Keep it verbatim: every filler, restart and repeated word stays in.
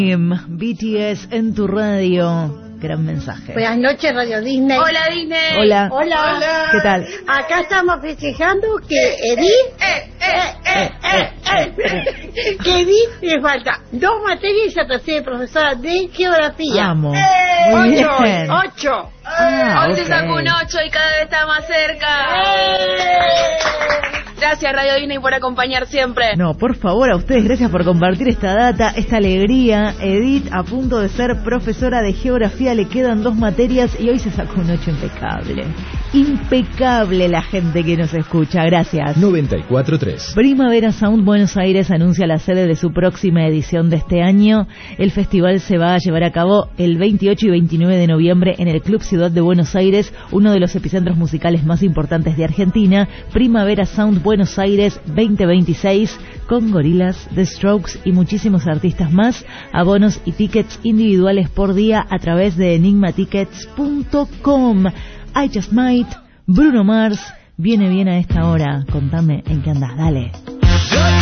B T S en tu radio. Gran mensaje. Buenas noches, Radio Disney. Hola, Disney. Hola. Hola. Hola. ¿Qué tal? Acá estamos festejando que Edith, eh, eh, eh, eh, eh, que Edith le falta dos materias y se atrasó de profesora de geografía. Vamos. Eh, Muy Ocho, bien. ocho. Ah, Hoy se ok. sacó un ocho y cada vez está más cerca. Gracias, Radio Disney, por acompañar siempre. No, por favor, a ustedes, gracias por compartir esta data, esta alegría. Edith, a punto de ser profesora de geografía, le quedan dos materias y hoy se sacó un ocho impecable. Impecable la gente que nos escucha, gracias. noventa y cuatro punto tres. Primavera Sound Buenos Aires anuncia la sede de su próxima edición de este año. El festival se va a llevar a cabo el veintiocho y veintinueve de noviembre en el Club Ciudad de Buenos Aires, uno de los epicentros musicales más importantes de Argentina. Primavera Sound Buenos Aires veinte veintiséis, con Gorillaz, The Strokes y muchísimos artistas más. Abonos y tickets individuales por día a través de enigma tickets punto com. I Just Might, Bruno Mars, viene bien a esta hora. Contame en qué andás, dale.